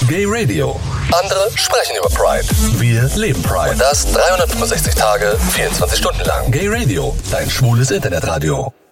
Gay Radio. Andere sprechen über Pride. Wir leben Pride. Und das 365 Tage, 24 Stunden lang. Gay Radio, dein schwules Internetradio.